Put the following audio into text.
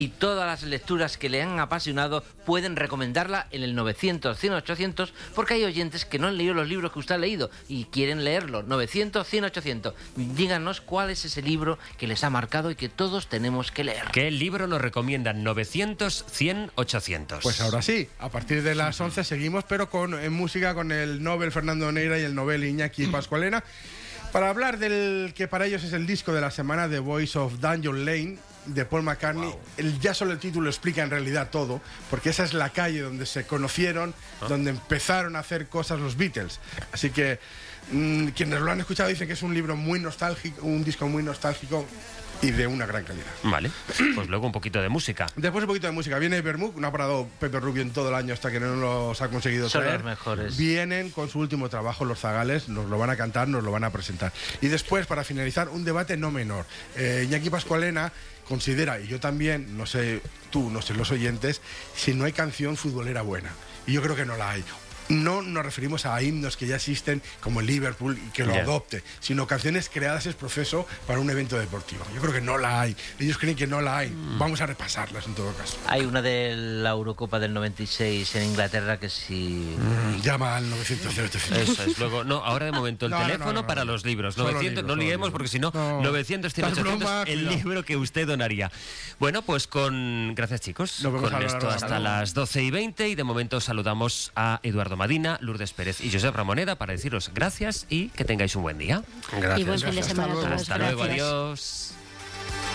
y todas las lecturas que le han apasionado pueden recomendarla en el 900-100-800, porque hay oyentes que no han leído los libros que usted ha leído y quieren leerlo. 900-100-800. Díganos cuál es ese libro que les ha marcado y que todos tenemos que leer. ¿Qué libro nos recomiendan? 900-100-800. Pues ahora sí, a partir de las 11 seguimos, pero en música con el Nobel Fernando Neira y el Nobel Iñaki Pascualena, para hablar del que para ellos es el disco de la semana, The Voice of Dungeon Lane, de Paul McCartney. Wow. Ya solo el título explica en realidad todo, porque esa es la calle donde se conocieron, donde empezaron a hacer cosas los Beatles. Así que quienes lo han escuchado dicen que es un libro muy nostálgico, un disco muy nostálgico y de una gran calidad. Vale, pues luego un poquito de música. Después un poquito de música. Viene Bermud, no ha parado Pepe Rubio en todo el año hasta que no los ha conseguido traer. Son los mejores. Vienen con su último trabajo, Los Zagales, nos lo van a cantar, nos lo van a presentar. Y después, para finalizar, un debate no menor. Iñaki Pascualena considera, y yo también, no sé tú, no sé los oyentes, si no hay canción futbolera buena. Y yo creo que no la hay. No nos referimos a himnos que ya existen como el Liverpool y que lo adopte, sino canciones creadas ex profeso para un evento deportivo. Yo creo que no la hay. Ellos creen que no la hay. Vamos a repasarlas en todo caso. Hay una de la Eurocopa del 96 en Inglaterra que sí... Llama al 900-0800. Eso es. Luego, no, ahora de momento el teléfono para los libros. 900, no liemos porque si no, 900-100-800, el libro que usted donaría. Bueno, pues gracias chicos. Con esto hasta las 12:20 y de momento saludamos a Eduardo Madina, Lourdes Pérez y Josep Ramoneda para deciros gracias y que tengáis un buen día. Gracias. Y buen fin de semana a todos. Hasta luego, adiós.